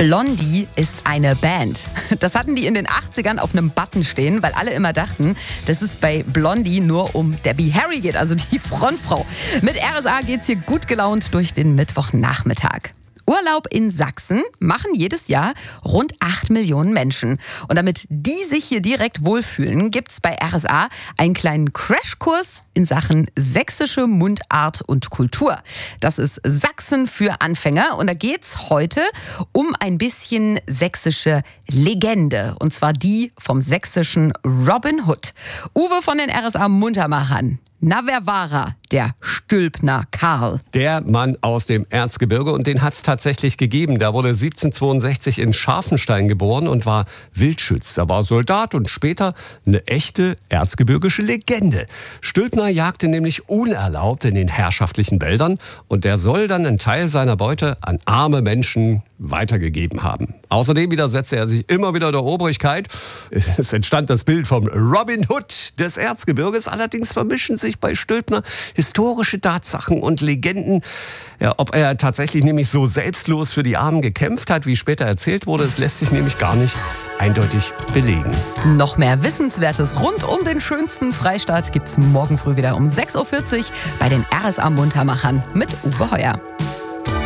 Blondie ist eine Band. Das hatten die in den 80ern auf einem Button stehen, weil alle immer dachten, dass es bei Blondie nur um Debbie Harry geht, also die Frontfrau. Mit RSA geht's hier gut gelaunt durch den Mittwochnachmittag. Urlaub in Sachsen machen jedes Jahr rund 8 Millionen Menschen. Und damit die sich hier direkt wohlfühlen, gibt's bei RSA einen kleinen Crashkurs in Sachen sächsische Mundart und Kultur. Das ist Sachsen für Anfänger und da geht's heute um ein bisschen sächsische Legende. Und zwar die vom sächsischen Robin Hood. Uwe von den RSA Muntermachern. Na, wer war er? Der Stülpner Karl. Der Mann aus dem Erzgebirge, und den hat es tatsächlich gegeben. Der wurde 1762 in Scharfenstein geboren und war Wildschütz. Er war Soldat und später eine echte erzgebirgische Legende. Stülpner jagte nämlich unerlaubt in den herrschaftlichen Wäldern und der soll dann einen Teil seiner Beute an arme Menschen weitergegeben haben. Außerdem widersetzte er sich immer wieder der Obrigkeit. Es entstand das Bild vom Robin Hood des Erzgebirges. Allerdings vermischen sich bei Stülpner historische Tatsachen und Legenden. Ja, ob er tatsächlich nämlich so selbstlos für die Armen gekämpft hat, wie später erzählt wurde, das lässt sich nämlich gar nicht eindeutig belegen. Noch mehr Wissenswertes rund um den schönsten Freistaat gibt's morgen früh wieder um 6.40 Uhr bei den RSA Muntermachern mit Uwe Heuer.